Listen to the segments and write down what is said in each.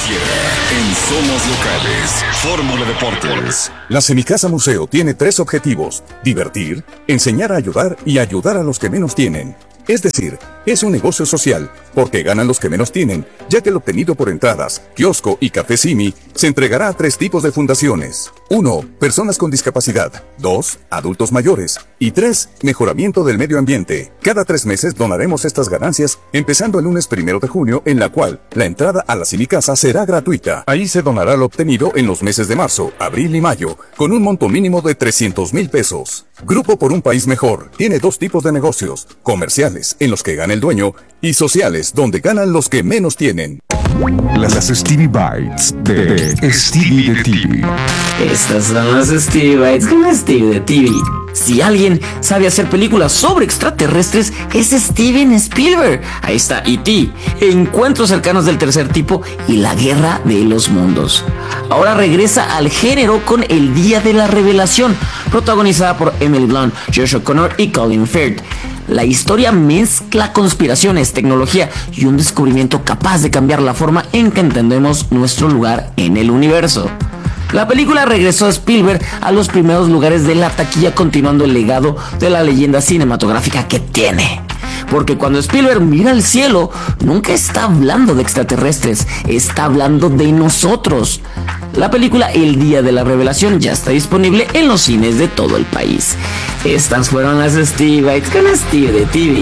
Financiera en Somos Locales. Fórmula Deportes. La Semicasa Museo tiene 3 objetivos: divertir, enseñar a ayudar y ayudar a los que menos tienen. Es decir, es un negocio social, porque ganan los que menos tienen, ya que el obtenido por entradas, kiosco y café Simi se entregará a 3 tipos de fundaciones. 1. Personas con discapacidad. 2. Adultos mayores. Y 3. Mejoramiento del medio ambiente. Cada 3 meses donaremos estas ganancias, empezando el lunes 1 de junio, en la cual la entrada a la Semicasa será gratuita. Ahí se donará lo obtenido en los meses de marzo, abril y mayo, con un monto mínimo de 300,000 pesos. Grupo por un País Mejor tiene 2 tipos de negocios: comerciales, en los que gana el dueño, y sociales, donde ganan los que menos tienen. Las Stevie Bites de Stevie de TV. Estas son las Stevie Bites con Stevie de TV. Si alguien sabe hacer películas sobre extraterrestres, es Steven Spielberg. Ahí está E.T., Encuentros cercanos del tercer tipo y La guerra de los mundos. Ahora regresa al género con El día de la revelación, protagonizada por Emily Blunt, Josh O'Connor y Colin Firth. La historia mezcla conspiraciones, tecnología y un descubrimiento capaz de cambiar la forma en que entendemos nuestro lugar en el universo. La película regresó a Spielberg a los primeros lugares de la taquilla, continuando el legado de la leyenda cinematográfica que tiene. Porque cuando Spielberg mira al cielo, nunca está hablando de extraterrestres, está hablando de nosotros. La película El día de la revelación ya está disponible en los cines de todo el país. Estas fueron las Stevie Bites con Stevie de TV.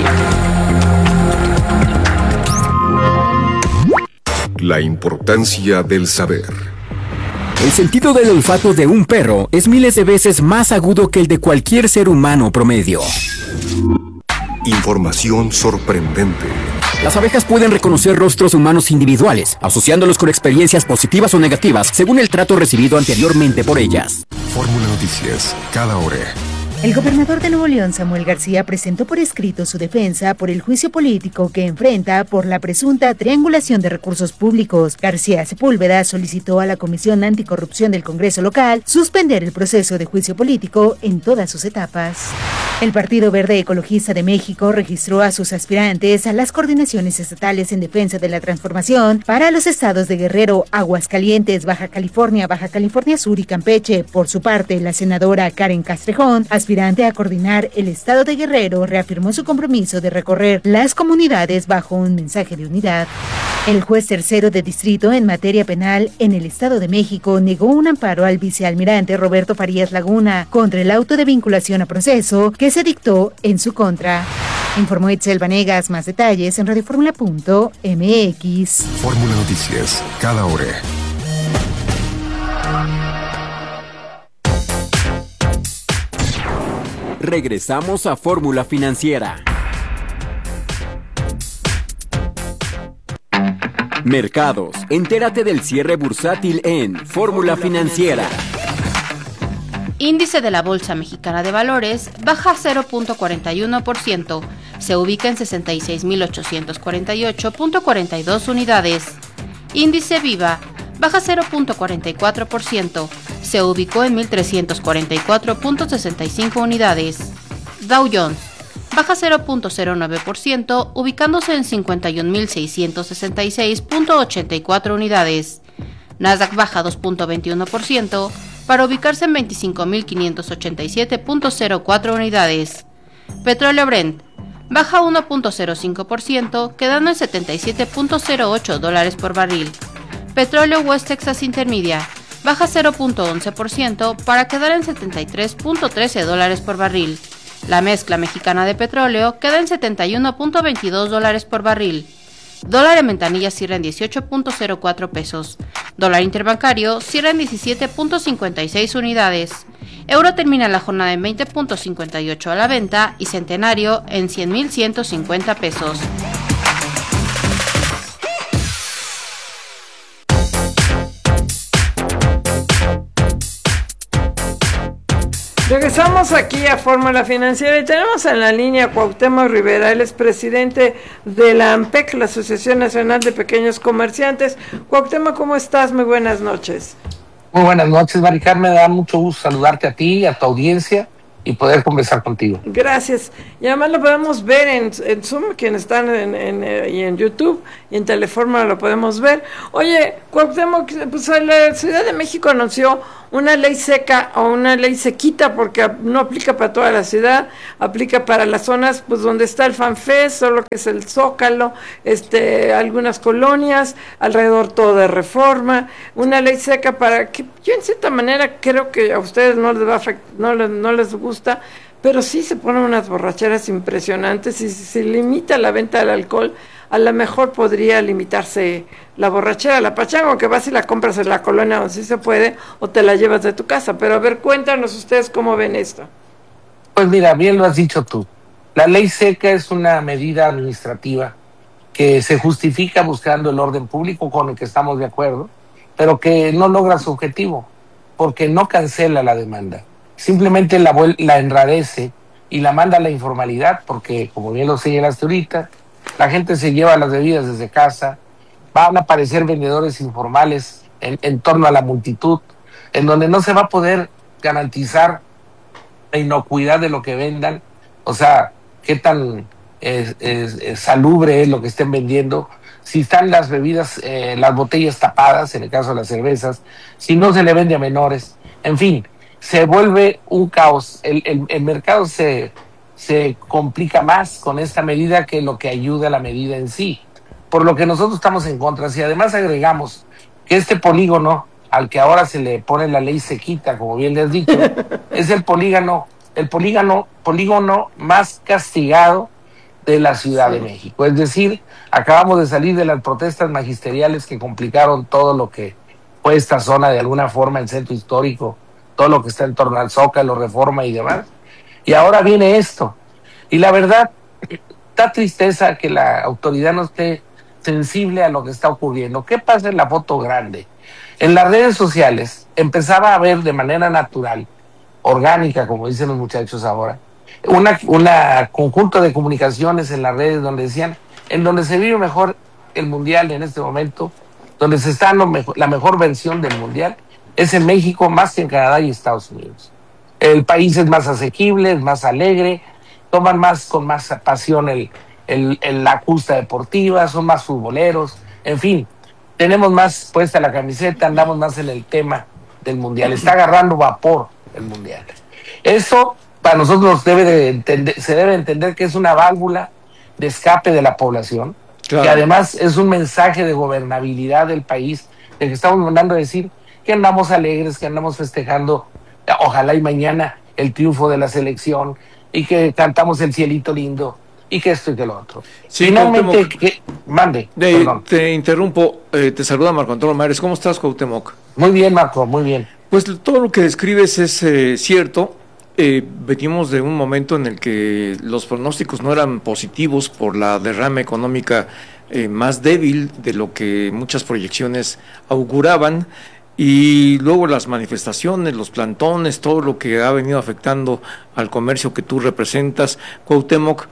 La importancia del saber. El sentido del olfato de un perro es miles de veces más agudo que el de cualquier ser humano promedio. Información sorprendente. Las abejas pueden reconocer rostros humanos individuales, asociándolos con experiencias positivas o negativas según el trato recibido anteriormente por ellas. Fórmula Noticias, cada hora. El gobernador de Nuevo León, Samuel García, presentó por escrito su defensa por el juicio político que enfrenta por la presunta triangulación de recursos públicos. García Sepúlveda solicitó a la Comisión Anticorrupción del Congreso local suspender el proceso de juicio político en todas sus etapas. El Partido Verde Ecologista de México registró a sus aspirantes a las coordinaciones estatales en defensa de la transformación para los estados de Guerrero, Aguascalientes, Baja California Sur y Campeche. Por su parte, la senadora Karen Castrejón, aspirante a coordinar el estado de Guerrero, reafirmó su compromiso de recorrer las comunidades bajo un mensaje de unidad. El juez tercero de distrito en materia penal en el Estado de México negó un amparo al vicealmirante Roberto Farías Laguna contra el auto de vinculación a proceso que se dictó en su contra. Informó Itzel Vanegas. Más detalles en radioformula.mx. Fórmula Noticias, cada hora. Regresamos a Fórmula Financiera. Mercados. Entérate del cierre bursátil en Fórmula Financiera. Índice de la Bolsa Mexicana de Valores baja 0.41%, se ubica en 66.848.42 unidades. Índice Viva baja 0.44%, se ubicó en 1.344.65 unidades. Dow Jones baja 0.09%, ubicándose en 51.666.84 unidades. Nasdaq baja 2.21%, para ubicarse en 25.587.04 unidades. Petróleo Brent baja 1.05%, quedando en $77.08 por barril. Petróleo West Texas Intermedia baja 0.11% para quedar en $73.13 por barril. La mezcla mexicana de petróleo queda en $71.22 por barril. Dólar en ventanilla cierra en 18.04 pesos. Dólar interbancario cierra en 17.56 unidades. Euro termina la jornada en 20.58 a la venta y centenario en 100.150 pesos. Regresamos aquí a Fórmula Financiera y tenemos en la línea a Cuauhtémoc Rivera. Él es presidente de la AMPEC, la Asociación Nacional de Pequeños Comerciantes. Cuauhtémoc, ¿cómo estás? Muy buenas noches. Muy buenas noches, Maricar. Me da mucho gusto saludarte a ti y a tu audiencia. y poder conversar contigo. Gracias. Y además lo podemos ver en Zoom, quienes están y en YouTube, y en Teleforma lo podemos ver. Oye, Cuauhtémoc, pues la Ciudad de México anunció una ley seca o una ley sequita, porque no aplica para toda la ciudad, aplica para las zonas pues donde está el FanFest, o lo que es el Zócalo, algunas colonias, alrededor todo de Reforma, una ley seca para que, yo en cierta manera creo que a ustedes no les va a no les gusta, pero sí se ponen unas borracheras impresionantes, y si se limita la venta del alcohol, a lo mejor podría limitarse la borrachera, la pachanga, que vas y la compras en la colonia donde sí se puede, o te la llevas de tu casa. Pero a ver, cuéntanos ustedes cómo ven esto. Pues mira, bien lo has dicho tú. La ley seca es una medida administrativa que se justifica buscando el orden público, con el que estamos de acuerdo, pero que no logra su objetivo, porque no cancela la demanda. Simplemente la enrarece y la manda a la informalidad, porque, como bien lo señalaste ahorita, la gente se lleva las bebidas desde casa, van a aparecer vendedores informales en torno a la multitud, en donde no se va a poder garantizar la inocuidad de lo que vendan, o sea, qué tan salubre es lo que estén vendiendo, si están las bebidas, las botellas tapadas, en el caso de las cervezas, si no se le vende a menores, en fin, se vuelve un caos. El mercado se complica más con esta medida que lo que ayuda a la medida en sí, por lo que nosotros estamos en contra. Si además agregamos que este polígono al que ahora se le pone la ley sequita, como bien les has dicho, es el polígono más castigado de la Ciudad de México. Es decir, acabamos de salir de las protestas magisteriales que complicaron todo lo que fue esta zona, de alguna forma, el centro histórico, todo lo que está en torno al Zócalo, Reforma y demás. Y ahora viene esto. Y la verdad, da tristeza que la autoridad no esté sensible a lo que está ocurriendo. ¿Qué pasa en la foto grande? En las redes sociales empezaba a haber de manera natural, orgánica, como dicen los muchachos ahora, una conjunto de comunicaciones en las redes donde decían, en donde se vive mejor el Mundial en este momento, donde se está la mejor versión del Mundial, es en México más que en Canadá y Estados Unidos. El país es más asequible, es más alegre, toman con más pasión la justa deportiva, son más futboleros, en fin, tenemos más puesta la camiseta, andamos más en el tema del Mundial, está agarrando vapor el Mundial. Eso para nosotros se debe entender que es una válvula de escape de la población, claro, que además es un mensaje de gobernabilidad del país, de que estamos mandando a decir que andamos alegres, que andamos festejando, ojalá y mañana, el triunfo de la selección, y que cantamos el cielito lindo, y que esto y que lo otro. Sí, finalmente, te interrumpo, te saluda Marco Antonio Mares. ¿Cómo estás, Cuauhtémoc? Muy bien, Marco, muy bien. Pues todo lo que describes es cierto. Venimos de un momento en el que los pronósticos no eran positivos por la derrama económica más débil de lo que muchas proyecciones auguraban, y luego las manifestaciones, los plantones, todo lo que ha venido afectando al comercio que tú representas, Cuauhtémoc.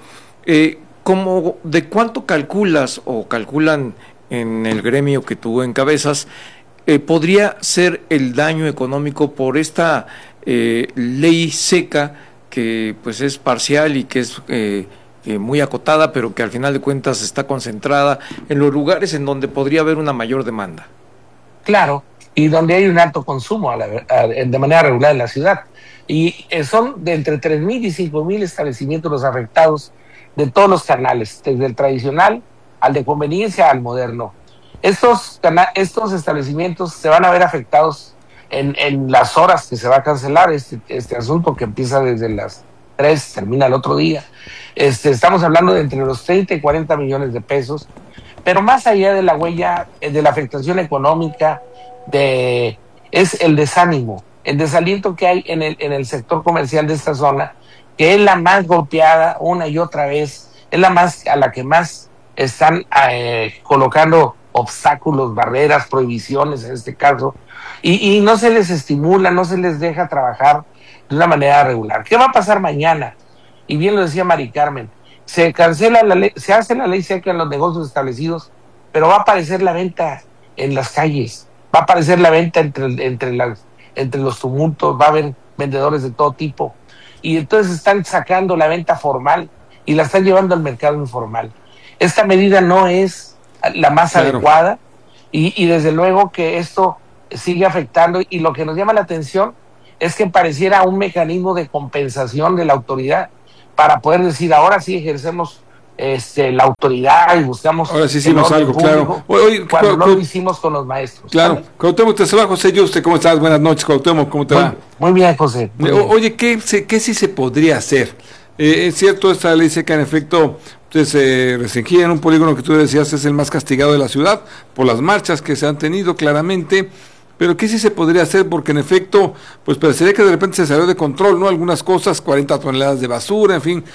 ¿De cuánto calculas o calculan en el gremio que tú encabezas podría ser el daño económico por esta ley seca, que pues es parcial y que es muy acotada, pero que al final de cuentas está concentrada en los lugares en donde podría haber una mayor demanda? Claro, y donde hay un alto consumo de manera regular en la ciudad. Y son de entre 3,000 y 5,000 establecimientos los afectados de todos los canales, desde el tradicional al de conveniencia al moderno. Estos establecimientos se van a ver afectados en las horas que se va a cancelar este asunto, que empieza desde las 3, termina el otro día. Estamos hablando de entre los 30 y 40 millones de pesos, pero más allá de la huella, de la afectación económica, es el desánimo, el desaliento que hay en el sector comercial de esta zona, que es la más golpeada una y otra vez, es a la que más están colocando obstáculos, barreras, prohibiciones en este caso, y no se les estimula, no se les deja trabajar de una manera regular. ¿Qué va a pasar mañana? Y bien lo decía Mari Carmen, se cancela la ley, se hace la ley seca en los negocios establecidos, pero va a aparecer la venta en las calles, va a aparecer la venta entre los tumultos, va a haber vendedores de todo tipo. y entonces están sacando la venta formal y la están llevando al mercado informal. Esta medida no es la más adecuada y desde luego que esto sigue afectando, y lo que nos llama la atención es que pareciera un mecanismo de compensación de la autoridad para poder decir, ahora sí ejercemos la autoridad y buscamos, ahora sí hicimos algo, público, claro. Oye, cuando no lo hicimos con los maestros. Claro. ¿Sabes? Cuauhtémoc, te saluda José Yuste, ¿cómo estás? Buenas noches, Cuauhtémoc, ¿cómo te va? Muy bien, José. Muy bien. Oye, ¿qué sí se podría hacer? Es cierto, esta ley seca en efecto se restringía en un polígono que tú decías es el más castigado de la ciudad por las marchas que se han tenido claramente, pero ¿qué sí se podría hacer? Porque en efecto, pues parecería que de repente se salió de control, ¿no? Algunas cosas, 40 toneladas de basura, en fin,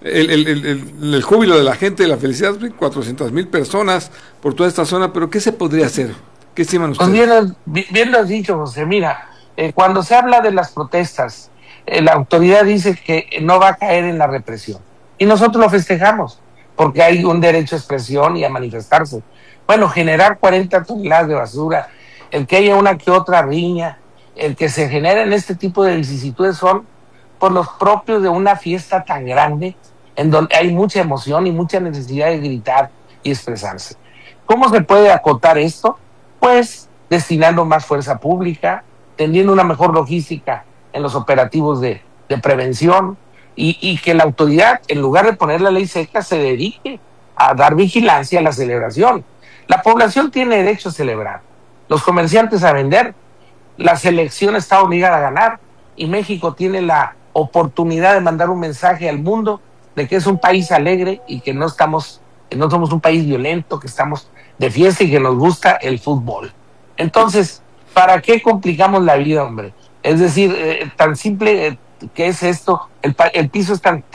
el júbilo de la gente, la felicidad, 400,000 personas por toda esta zona, pero ¿qué se podría hacer? ¿Qué estiman ustedes? Pues bien lo has dicho, José. Mira, cuando se habla de las protestas, la autoridad dice que no va a caer en la represión. Y nosotros lo festejamos, porque hay un derecho a expresión y a manifestarse. Bueno, generar 40 toneladas de basura, el que haya una que otra riña, el que se generen este tipo de vicisitudes son por los propios de una fiesta tan grande, en donde hay mucha emoción y mucha necesidad de gritar y expresarse. ¿Cómo se puede acotar esto? Pues destinando más fuerza pública, teniendo una mejor logística en los operativos de prevención, y que la autoridad, en lugar de poner la ley seca, se dedique a dar vigilancia a la celebración. La población tiene derecho a celebrar, los comerciantes a vender, la selección está obligada a ganar, y México tiene la oportunidad de mandar un mensaje al mundo de que es un país alegre y que no somos un país violento, que estamos de fiesta y que nos gusta el fútbol. Entonces, ¿para qué complicamos la vida, hombre? Es decir, tan simple que es esto, el piso es tan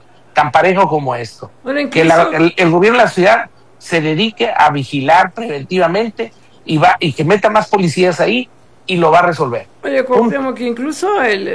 parejo como esto. Bueno, que el gobierno de la ciudad se dedique a vigilar preventivamente y que meta más policías ahí y lo va a resolver. Oye, Cuauhtémoc, que incluso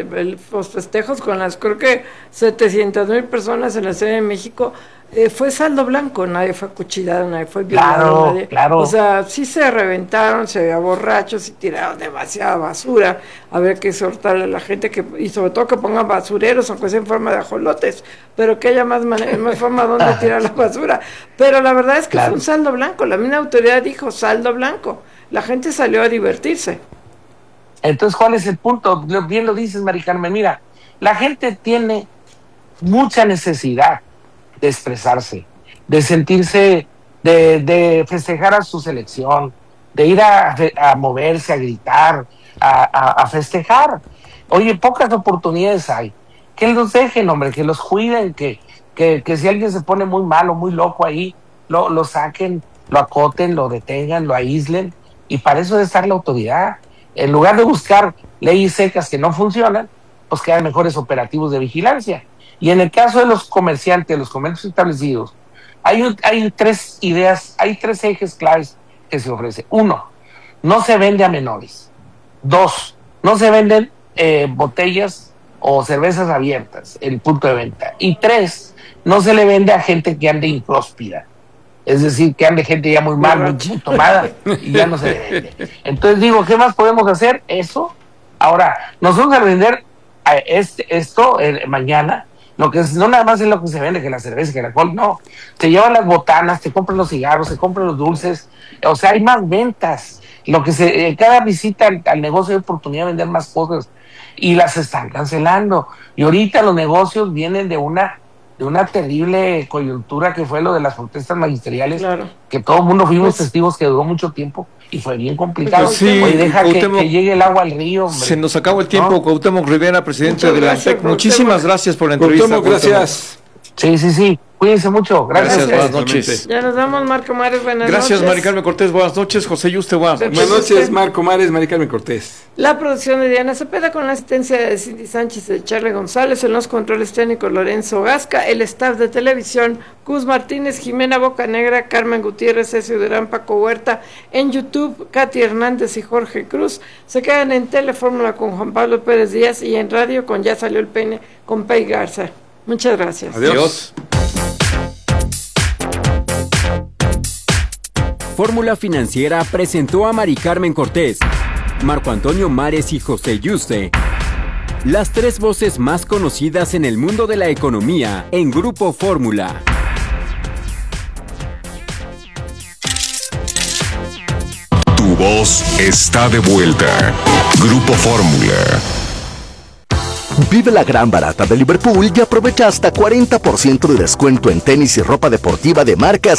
los festejos con las, creo que 700,000 personas en la Ciudad de México, fue saldo blanco, nadie fue acuchillado, nadie fue violado. Claro. O sea, sí se reventaron, se veía borrachos y tiraron demasiada basura. Había que exhortarle a la gente y sobre todo que pongan basureros, aunque sea en forma de ajolotes, pero que haya más forma donde tirar la basura. Pero la verdad es que fue un saldo blanco, la misma autoridad dijo saldo blanco, la gente salió a divertirse. Entonces, ¿cuál es el punto? Bien lo dices, Mari Carmen. Mira, la gente tiene mucha necesidad de expresarse, de sentirse, de festejar a su selección, de ir a moverse, a gritar, a festejar. Oye, pocas oportunidades hay. Que los dejen, hombre, que los cuiden, que si alguien se pone muy malo, muy loco ahí, lo saquen, lo acoten, lo detengan, lo aíslen, y para eso debe estar la autoridad. En lugar de buscar leyes secas que no funcionan, pues que hay mejores operativos de vigilancia. Y en el caso de los comerciantes, los comercios establecidos, hay tres ideas, hay tres ejes claves que se ofrecen. 1, no se vende a menores. 2, no se venden botellas o cervezas abiertas, el punto de venta. Y 3, no se le vende a gente que ande impróspida. Es decir, que ande gente ya muy mal, muy tomada, y ya no se le vende. Entonces digo, ¿qué más podemos hacer? Eso. Ahora, nosotros al vender esto mañana, lo que no nada más es lo que se vende, que la cerveza, que el alcohol, no. Te llevan las botanas, te compran los cigarros, te compran los dulces, o sea, hay más ventas. Cada visita al negocio hay oportunidad de vender más cosas, y las están cancelando. Y ahorita los negocios vienen de una terrible coyuntura que fue lo de las protestas magisteriales, que todo el mundo fuimos testigos, que duró mucho tiempo y fue bien complicado. Sí, hoy deja que llegue el agua al río, hombre. Se nos acabó el tiempo, ¿no? Cuauhtémoc Rivera, presidente de la ANTEC. Muchísimas gracias por la entrevista. Cuauhtémoc, gracias. Sí. Cuídense mucho. Gracias. Buenas noches. Ya nos vamos, Marco Mares. Buenas noches. Gracias, Mari Carmen Cortés. Buenas noches. José Yuste. Buenas noches, Marco Mares, Mari Carmen Cortés. La producción de Diana Cepeda con la asistencia de Cindy Sánchez y de Charlie González, en los controles técnicos Lorenzo Gasca, el staff de televisión Gus Martínez, Jimena Bocanegra, Carmen Gutiérrez, Cecil Durán, Paco Huerta, en YouTube Katy Hernández y Jorge Cruz. Se quedan en Telefórmula con Juan Pablo Pérez Díaz y en radio con Ya Salió el Peine con Pei Garza. Muchas gracias. Adiós. Fórmula Financiera presentó a Mari Carmen Cortés, Marco Antonio Mares y José Yuste. Las 3 voces más conocidas en el mundo de la economía en Grupo Fórmula. Tu voz está de vuelta. Grupo Fórmula. Vive la gran barata de Liverpool y aprovecha hasta 40% de descuento en tenis y ropa deportiva de marcas